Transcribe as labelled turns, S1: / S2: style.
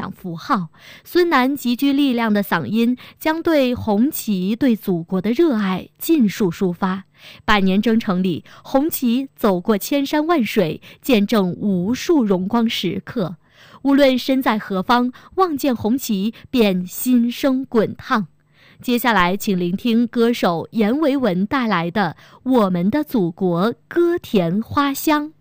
S1: 仰符号。孙楠极具力量的嗓音将对红旗、对祖国的热爱尽数抒发。百年征程里，红旗走过千山万水，见证无数荣光时刻。无论身在何方，望见红旗便心生滚烫。接下来请聆听歌手阎维文带来的《我们的祖国歌甜花香》。